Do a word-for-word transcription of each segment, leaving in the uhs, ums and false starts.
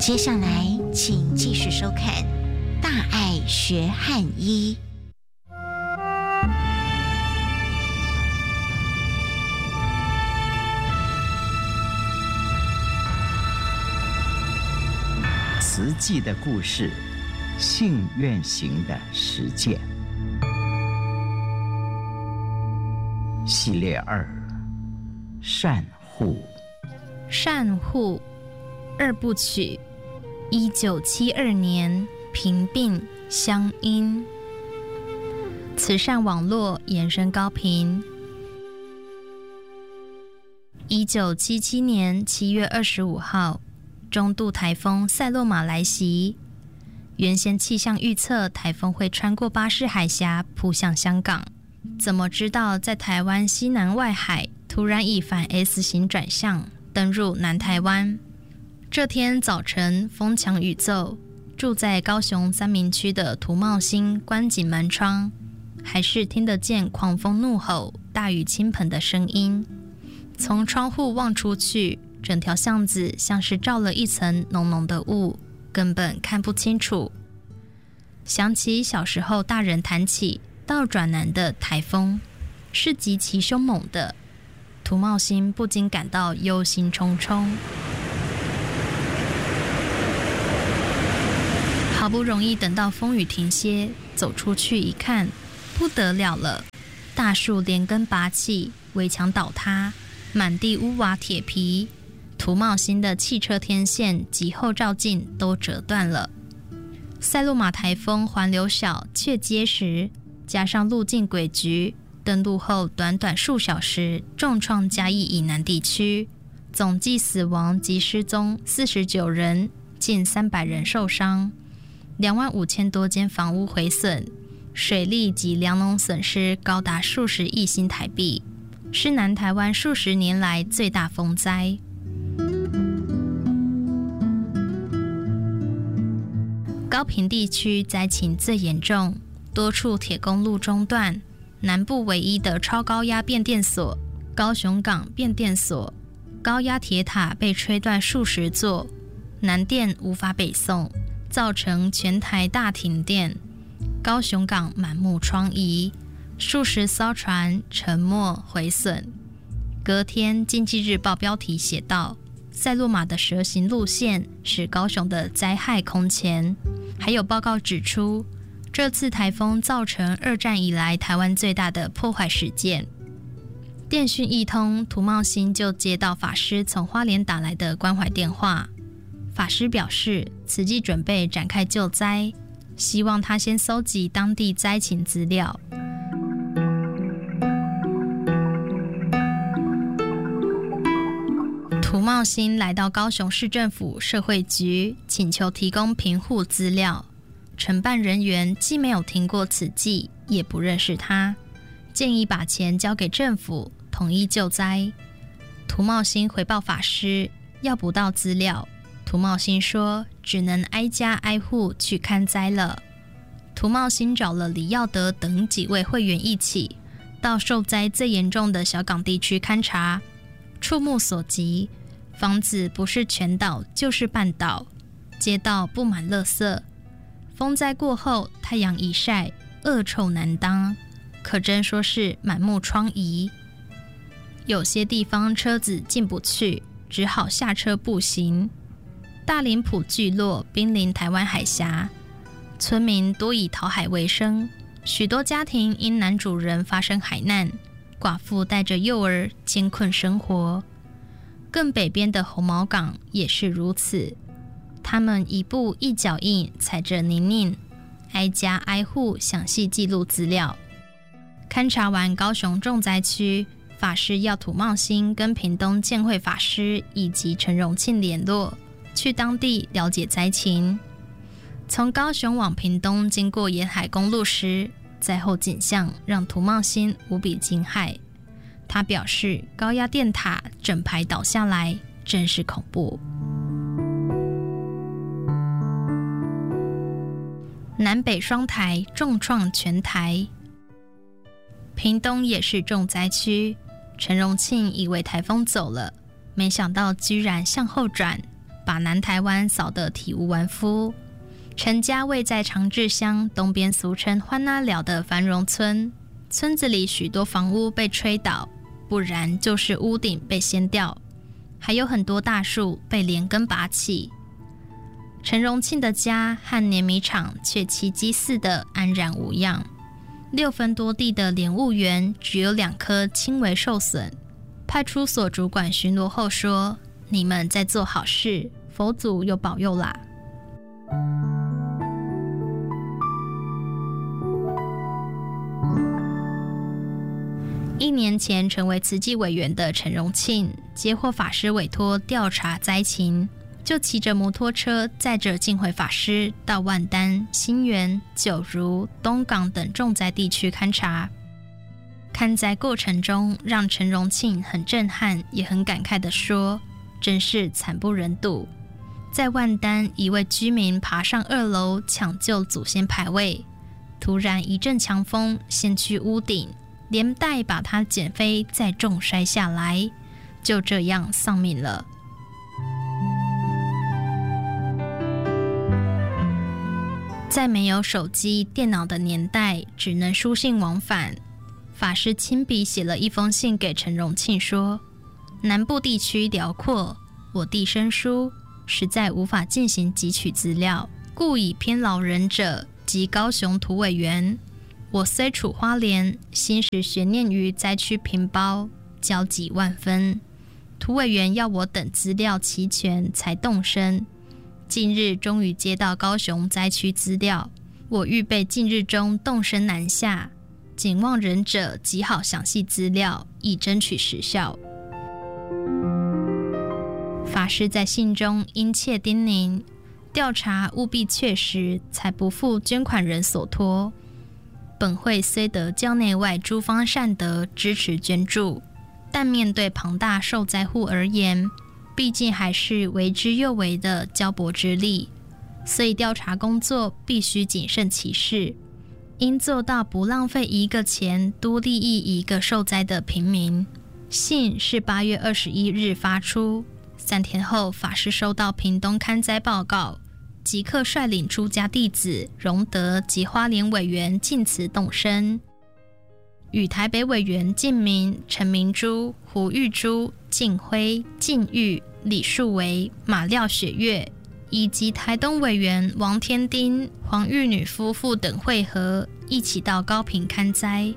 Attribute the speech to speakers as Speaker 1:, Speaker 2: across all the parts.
Speaker 1: 接下来请继续收看《大爱学汉医》。
Speaker 2: 慈济的故事，信愿行的实践系列二：善护。
Speaker 3: 善护二部曲，一九七二年平病乡音，慈善网络延伸高频。一九七七年七月二十五号，中度台风塞洛玛来袭。原先气象预测台风会穿过巴士海峡扑向香港，怎么知道在台湾西南外海突然以反 S 型转向登入南台湾？这天早晨风强雨骤，住在高雄三民区的涂茂兴关紧门窗，还是听得见狂风怒吼、大雨倾盆的声音。从窗户望出去，整条巷子像是罩了一层浓浓的雾，根本看不清楚。想起小时候大人谈起倒转南的台风是极其凶猛的，涂茂兴不禁感到忧心忡忡。好不容易等到风雨停歇，走出去一看，不得了了，大树连根拔起，围墙倒塌，满地屋瓦铁皮，涂茂兴的汽车天线及后照镜都折断了。塞洛玛台风环流小却结实，加上路径诡谲，登陆后短短数小时重创嘉义以南地区，总计死亡及失踪四十九人，近三百人受伤，两万五千多间房屋毁损，水利及粮农损失高达数十亿新台币，是南台湾数十年来最大风灾。高屏地区灾情最严重，多处铁公路中断，南部唯一的超高压变电所高雄港变电所高压铁塔被吹断数十座，南电无法北送，造成全台大停电，高雄港满目疮痍，数十艘船沉没毁损。隔天经济日报标题写道，塞洛玛的蛇行路线使高雄的灾害空前。还有报告指出，这次台风造成二战以来台湾最大的破坏事件。电讯一通，涂茂兴就接到法师从花莲打来的关怀电话。法师表示，慈济准备展开救灾，希望他先搜集当地灾情资料。涂茂兴来到高雄市政府社会局，请求提供贫户资料。承办人员既没有听过慈济，也不认识他，建议把钱交给政府，统一救灾。涂茂兴回报法师，要不到资料。涂茂兴说，只能挨家挨户去看灾了。涂茂兴找了李耀德等几位会员一起，到受灾最严重的小港地区勘察。触目所及，房子不是全倒就是半倒，街道布满垃圾。风灾过后，太阳一晒，恶臭难当，可真说是满目疮痍。有些地方车子进不去，只好下车步行。大林埔聚落濒临台湾海峡，村民多以讨海为生，许多家庭因男主人发生海难，寡妇带着幼儿艰困生活。更北边的红毛港也是如此，他们一步一脚印踩着泥泞，挨家挨户详细记录资料。勘察完高雄重灾区，法师要涂茂兴跟屏东建慧法师以及陈荣庆联络，去当地了解灾情。从高雄往屏东经过沿海公路时，灾后景象让涂茂兴无比惊骇。他表示，高压电塔整排倒下来，真是恐怖。南北双台重创全台，屏东也是重灾区。陈荣庆以为台风走了，没想到居然向后转， 把南台湾扫得体无完肤。陈家位在长治乡东边，俗称欢那寮的繁荣村，村子里许多房屋被吹倒，不然就是屋顶被掀掉，还有很多大树被连根拔起。陈荣庆的家和碾米厂却奇迹似的安然无恙，六分多地的莲雾园只有两棵轻微受损。派出所主管巡逻后说：“你们在做好事，佛祖有保佑啦。”一年前成为慈济委员的陈荣庆，接获法师委托调查灾情，就骑着摩托车载着净慧法师到万丹、新园、九如、东港等重灾地区勘察。勘灾过程中，让陈荣庆很震撼，也很感慨地说：“真是惨不忍睹。”在万丹，一位居民爬上二楼抢救祖先牌位，突然一阵强风掀去屋顶，连带把他剪飞，再重摔下来，就这样丧命了。在没有手机、电脑的年代，只能书信往返。法师亲笔写了一封信给陈荣庆说：“南部地区辽阔，我弟生疏，实在无法进行汲取资料，故以偏老人者及高雄土委员。我虽处花莲，心时悬念于灾区评包，焦急万分。土委员要我等资料齐全才动身。近日终于接到高雄灾区资料，我预备近日中动身南下，仅望仁者极好详细资料，以争取时效。”法师在信中殷切叮咛，调查务必确实，才不负捐款人所托。本会虽得教内外诸方善德支持捐助，但面对庞大受灾户而言，毕竟还是为之又为的交薄之力，所以调查工作必须谨慎其事，应做到不浪费一个钱，多利益一个受灾的平民。信是八月二十一日发出，三天后，法师收到屏东勘灾报告，即刻率领出家弟子荣德及花莲委员进祠动身，与台北委员靳明、陈明珠、胡玉珠、靳辉、靳玉、李树维、马廖雪月，以及台东委员王天丁、黄玉女夫妇等会合，一起到高屏勘灾。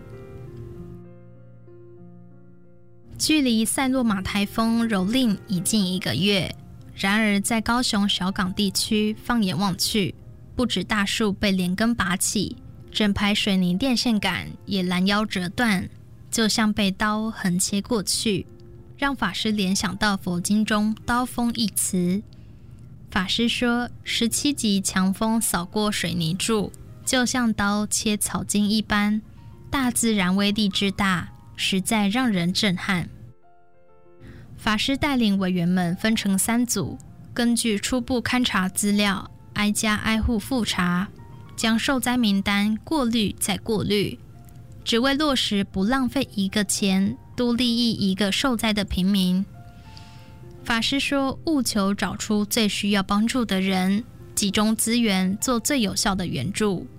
Speaker 3: 距离塞洛马台风蹂躏已近一个月，然而在高雄小港地区，放眼望去，不止大树被连根拔起，整排水泥电线杆也拦腰折断，就像被刀横切过去，让法师联想到佛经中刀锋一词。法师说，十七级强风扫过水泥柱，就像刀切草茎一般，大自然威力之大，实在让人震撼。法师带领委员们分成三组，根据初步勘查资料，挨家挨户复查，将受灾名单过滤再过滤，只为落实不浪费一个钱，多利益一个受灾的平民。法师说，务求找出最需要帮助的人，集中资源做最有效的援助。